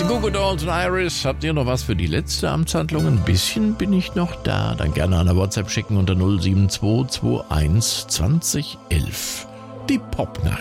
Die Goo Goo Dolls und Iris, habt ihr noch was für die letzte Amtshandlung? Ein bisschen bin ich noch da. Dann gerne eine WhatsApp schicken unter 07221 2011. Die Popnacht.